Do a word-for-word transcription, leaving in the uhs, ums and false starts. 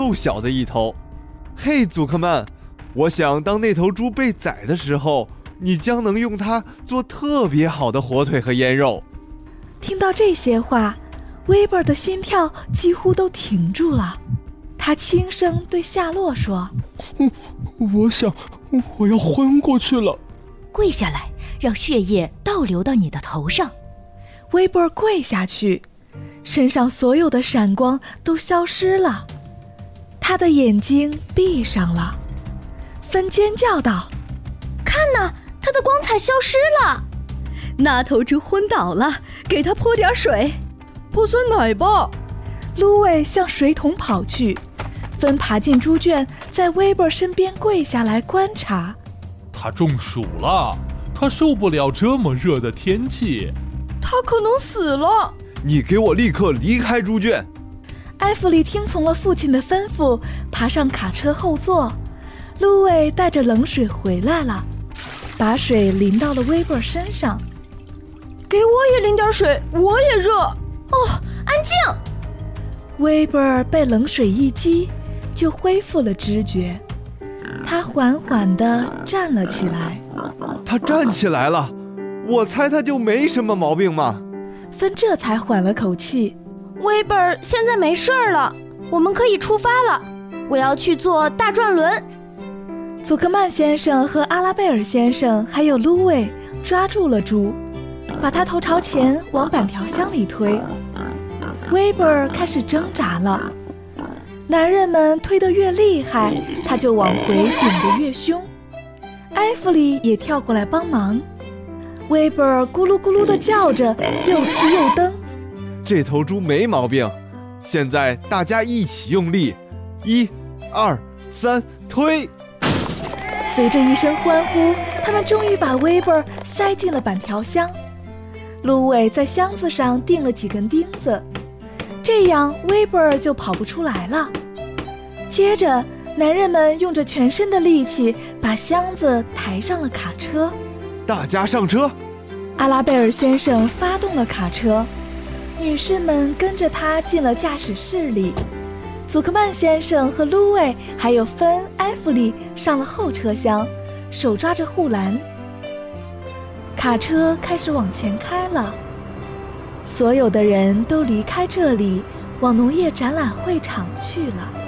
瘦小的一头。嘿，祖克曼，我想当那头猪被宰的时候，你将能用它做特别好的火腿和腌肉。 听到这些话，威伯的心跳几乎都停住了。他轻声对夏洛说： 我想我要昏过去了。 跪下来，让血液倒流到你的头上。 威伯跪下去，身上所有的闪光都消失了，他的眼睛闭上了。芬尖叫道： 看哪，他的光彩消失了。 那头猪昏倒了，给他泼点水。 泼酸奶吧。 芦苇向水桶跑去，芬爬进猪圈，在威伯身边跪下来观察。 他中暑了，他受不了这么热的天气。 他可能死了。 你给我立刻离开猪圈。 埃弗里听从了父亲的吩咐，爬上卡车后座。芦苇带着冷水回来了，把水淋到了威伯身上。 给我也淋点水，我也热。 哦，安静！ 威伯被冷水一激，就恢复了知觉。他缓缓地站了起来。 他站起来了，我猜他就没什么毛病嘛。 芬这才缓了口气。 威伯现在没事了，我们可以出发了。我要去坐大转轮。 祖克曼先生和阿拉贝尔先生还有芦苇抓住了猪，把它头朝前往板条箱里推。威伯开始挣扎了，男人们推得越厉害，他就往回顶得越凶。埃弗里也跳过来帮忙。威伯咕噜咕噜地叫着，又踢又蹬。 这头猪没毛病，现在大家一起用力，一、二、三，推！ 随着一声欢呼，他们终于把威伯塞进了板条箱。芦苇在箱子上钉了几根钉子，这样威伯就跑不出来了。接着，男人们用着全身的力气把箱子抬上了卡车。 大家上车！ 阿拉贝尔先生发动了卡车，女士们跟着他进了驾驶室里。祖克曼先生和芦苇还有芬、埃弗里上了后车厢，手抓着护栏。卡车开始往前开了，所有的人都离开这里，往农业展览会场去了。